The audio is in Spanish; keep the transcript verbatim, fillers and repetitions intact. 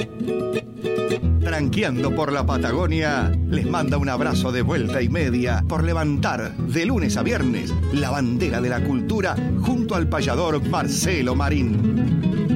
Tranqueando por la Patagonia, les manda un abrazo de vuelta y media por levantar de lunes a viernes la bandera de la cultura junto al payador Marcelo Marín.